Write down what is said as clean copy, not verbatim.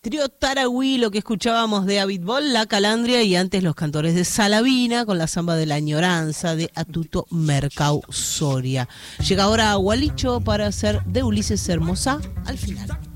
Trío Taragüí, lo que escuchábamos de Abitbol, La Calandria y antes los cantores de Salavina con la samba de la añoranza de Atuto Mercau Soria. Llega ahora Gualicho para hacer de Ulises Hermosa al final.